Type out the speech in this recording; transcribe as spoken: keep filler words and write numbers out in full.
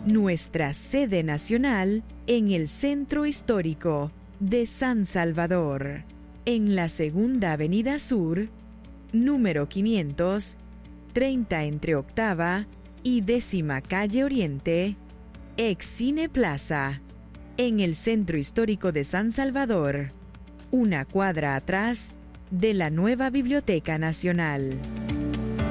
nuestra sede nacional en el Centro Histórico de San Salvador, en la Segunda Avenida Sur, número quinientos, treinta entre Octava y Décima Calle Oriente, ex Cine Plaza, en el Centro Histórico de San Salvador, una cuadra atrás de la nueva Biblioteca Nacional.